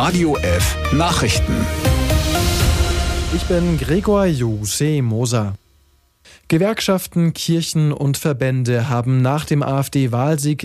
Radio F Nachrichten. Ich bin Gregor Moser. Gewerkschaften, Kirchen und Verbände haben nach dem AfD-Wahlsieg